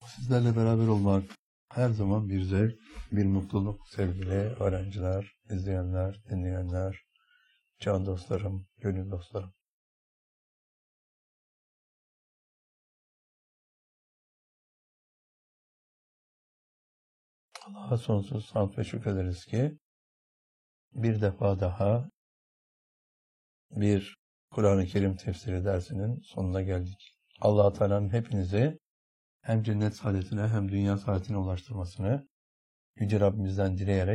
Sizlerle beraber olmak her zaman bir zevk, bir mutluluk sevgili öğrenciler, izleyenler, dinleyenler, can dostlarım, gönül dostlarım. Allah'a sonsuz hamd ve şükrederiz ki bir defa daha bir Kur'an-ı Kerim tefsiri dersinin sonuna geldik. Allah-u Teala'nın hepinizi hem cennet saadetine hem dünya saadetine ulaştırmasını Yüce Rabbimizden dileyerek